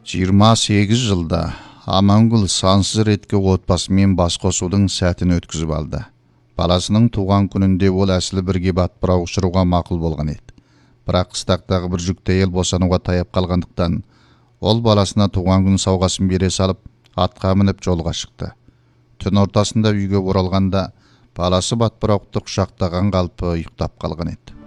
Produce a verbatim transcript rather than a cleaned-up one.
жиырма сегиз жылда Амангүл сансыз ретке отбасымен бас қосудың сәтін өткізіп алды. Баласының туған күнінде ол әсілі бірге батпырақ ұшыруға мақұл болған еді. Бірақ қыстақтағы бір жүкті әйел босануға таяп қалғандықтан, ол баласына туған күн сауғасын бере салып, атқа мініп жолға шықты. Түн ортасында үйге оралғанда, баласы батпырақты құшақтаған қалпы ұйықтап қалған еді.